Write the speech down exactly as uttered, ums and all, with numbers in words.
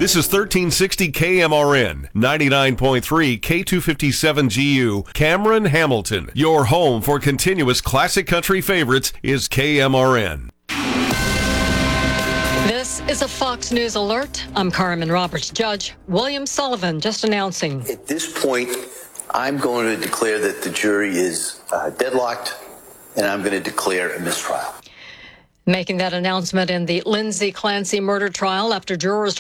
This is thirteen sixty K M R N, ninety-nine point three K two fifty-seven G U, Cameron, Hamilton. Your home for continuous classic country favorites is K M R N. This is a Fox News alert. I'm Carmen Roberts. Judge William Sullivan just announcing. At this point, I'm going to declare that the jury is uh, deadlocked, and I'm going to declare a mistrial. Making that announcement in the Lindsay Clancy murder trial after jurors